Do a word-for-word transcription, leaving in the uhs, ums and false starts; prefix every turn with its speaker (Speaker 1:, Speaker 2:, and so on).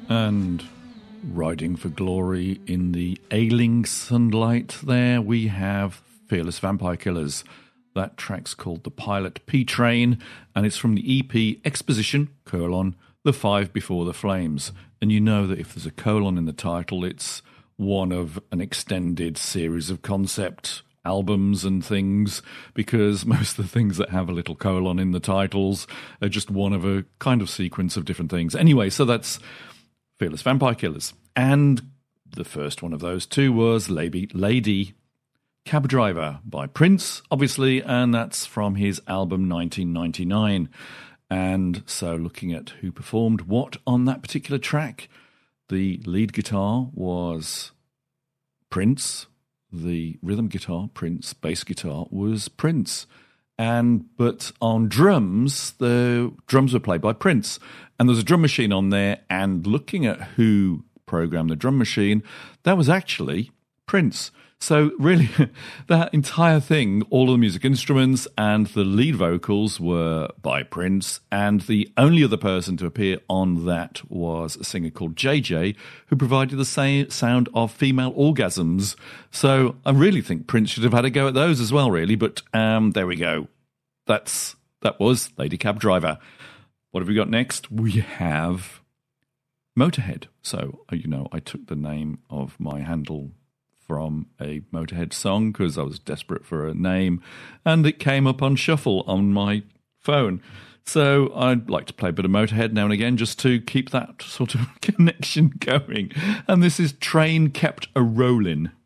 Speaker 1: And riding for glory in the ailing sunlight there, we have Fearless Vampire Killers. That track's called The Pilot P Train, and it's from the E P Exposition, colon, The Five Before the Flames. And you know that if there's a colon in the title, it's one of an extended series of concept albums and things, because most of the things that have a little colon in the titles are just one of a kind of sequence of different things. Anyway, so that's Fearless Vampire Killers. And the first one of those two was Lady, Lady Cab Driver by Prince, obviously, and that's from his album nineteen ninety-nine. And so looking at who performed what on that particular track, the lead guitar was Prince, the rhythm guitar, Prince, bass guitar was Prince. And but on drums, the drums were played by Prince. And there's a drum machine on there, and looking at who programmed the drum machine, that was actually Prince. So really, that entire thing, all of the music instruments and the lead vocals were by Prince, and the only other person to appear on that was a singer called J J, who provided the same sound of female orgasms. So I really think Prince should have had a go at those as well, really, but um, there we go. That's That was Lady Cab Driver. What have we got next? We have Motorhead. So, you know, I took the name of my handle from a Motorhead song because I was desperate for a name, and it came up on shuffle on my phone. So I'd like to play a bit of Motorhead now and again just to keep that sort of connection going. And this is Train Kept A Rollin'.